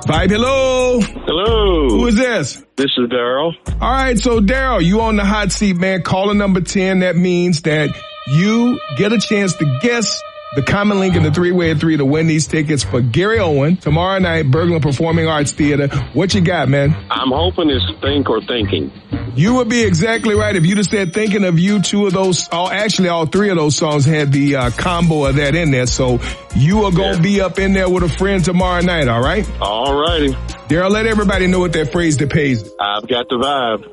Vibe, hello. Hello. Who is this? This is Daryl. All right, so Daryl, you on the hot seat, man. Caller number 10. That means that you get a chance to guess the common link in the three-way of three to win these tickets for Gary Owen tomorrow night, Berglund Performing Arts Theater. What you got, man? I'm hoping it's Think or Thinking. You would be exactly right if you'd have said Thinking of You. Two of those, actually all three of those songs had the combo of that in there. So you are going to be up in there with a friend tomorrow night, all right? All righty. Daryl, let everybody know what that phrase that pays. I've got the vibe.